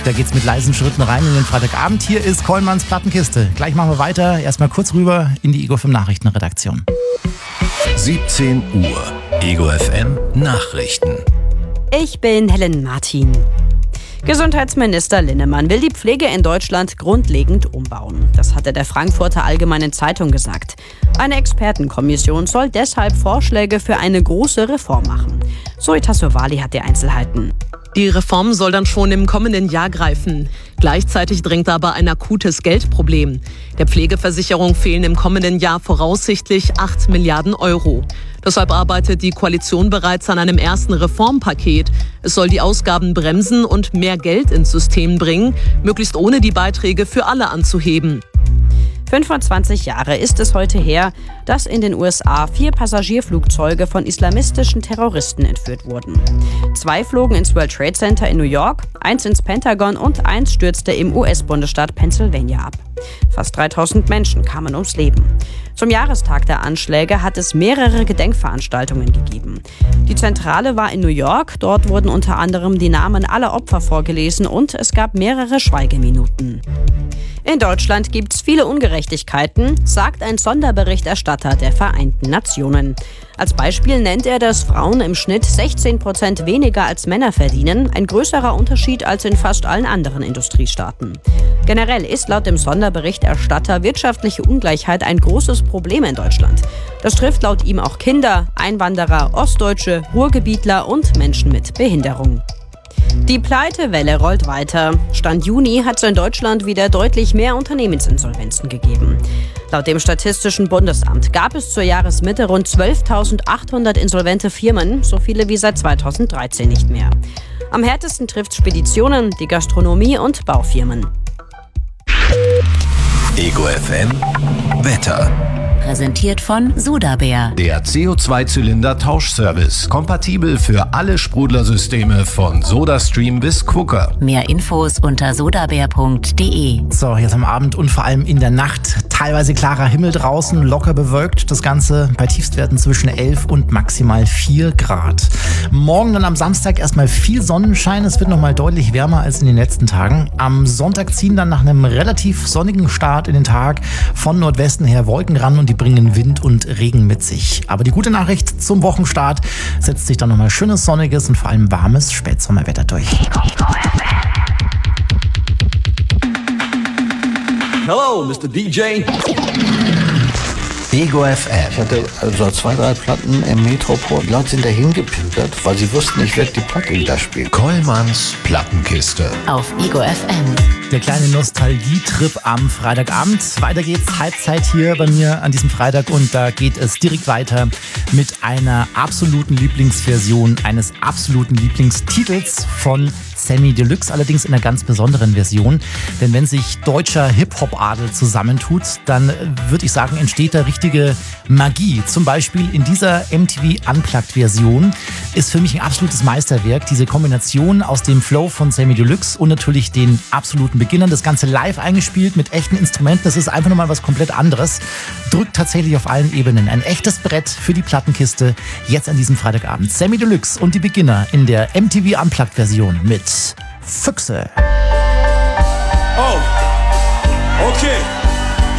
Da geht's mit leisen Schritten rein in den Freitagabend. Hier ist Kollmanns Plattenkiste. Gleich machen wir weiter. Erstmal kurz rüber in die Ego FM Nachrichtenredaktion. 17 Uhr. Ego FM Nachrichten. Ich bin Helen Martin. Gesundheitsminister Linnemann will die Pflege in Deutschland grundlegend umbauen. Das hat er der Frankfurter Allgemeinen Zeitung gesagt. Eine Expertenkommission soll deshalb Vorschläge für eine große Reform machen. Zoe Tassovali hat die Einzelheiten. Die Reform soll dann schon im kommenden Jahr greifen. Gleichzeitig drängt aber ein akutes Geldproblem. Der Pflegeversicherung fehlen im kommenden Jahr voraussichtlich 8 Milliarden Euro. Deshalb arbeitet die Koalition bereits an einem ersten Reformpaket. Es soll die Ausgaben bremsen und mehr Geld ins System bringen, möglichst ohne die Beiträge für alle anzuheben. 25 Jahre ist es heute her, dass in den USA 4 Passagierflugzeuge von islamistischen Terroristen entführt wurden. 2 flogen ins World Trade Center in New York, 1 ins Pentagon und 1 stürzte im US-Bundesstaat Pennsylvania ab. Fast 3000 Menschen kamen ums Leben. Zum Jahrestag der Anschläge hat es mehrere Gedenkveranstaltungen gegeben. Die Zentrale war in New York, dort wurden unter anderem die Namen aller Opfer vorgelesen und es gab mehrere Schweigeminuten. In Deutschland gibt es viele Ungerechtigkeiten, sagt ein Sonderberichterstatter der Vereinten Nationen. Als Beispiel nennt er, dass Frauen im Schnitt 16% weniger als Männer verdienen, ein größerer Unterschied als in fast allen anderen Industriestaaten. Generell ist laut dem Sonderberichterstatter wirtschaftliche Ungleichheit ein großes Problem in Deutschland. Das trifft laut ihm auch Kinder, Einwanderer, Ostdeutsche, Ruhrgebietler und Menschen mit Behinderung. Die Pleitewelle rollt weiter. Stand Juni hat es in Deutschland wieder deutlich mehr Unternehmensinsolvenzen gegeben. Laut dem Statistischen Bundesamt gab es zur Jahresmitte rund 12.800 insolvente Firmen, so viele wie seit 2013 nicht mehr. Am härtesten trifft Speditionen, die Gastronomie und Baufirmen. Ego FM Wetter. Präsentiert von Sodabär. Der CO2-Zylinder-Tauschservice. Kompatibel für alle Sprudlersysteme von SodaStream bis Quooker. Mehr Infos unter sodabär.de. So, jetzt am Abend und vor allem in der Nacht teilweise klarer Himmel draußen, locker bewölkt. Das Ganze bei Tiefstwerten zwischen 11 und maximal 4 Grad. Morgen dann am Samstag erstmal viel Sonnenschein. Es wird nochmal deutlich wärmer als in den letzten Tagen. Am Sonntag ziehen dann nach einem relativ sonnigen Start in den Tag von Nordwesten her Wolken ran und die bringen Wind und Regen mit sich. Aber die gute Nachricht zum Wochenstart: setzt sich dann nochmal schönes, sonniges und vor allem warmes Spätsommerwetter durch. Hello, Mr. DJ. Ego FM. Ich hatte also 2, 3 Platten im Metropol. Die Leute sind dahin gepilgert, weil sie wussten, ich werde die Platte wieder spielen. Kollmanns Plattenkiste. Auf Ego FM. Der kleine Nostalgietrip am Freitagabend. Weiter geht's, Halbzeit hier bei mir an diesem Freitag und da geht es direkt weiter mit einer absoluten Lieblingsversion eines absoluten Lieblingstitels von Samy Deluxe, allerdings in einer ganz besonderen Version. Denn wenn sich deutscher Hip-Hop-Adel zusammentut, dann würde ich sagen, entsteht da richtige Magie. Zum Beispiel in dieser MTV Unplugged-Version ist für mich ein absolutes Meisterwerk. Diese Kombination aus dem Flow von Samy Deluxe und natürlich den absoluten Beginnern. Das Ganze live eingespielt mit echten Instrumenten. Das ist einfach nochmal was komplett anderes. Drückt tatsächlich auf allen Ebenen. Ein echtes Brett für die Plattenkiste jetzt an diesem Freitagabend. Samy Deluxe und die Beginner in der MTV Unplugged-Version mit Füchse.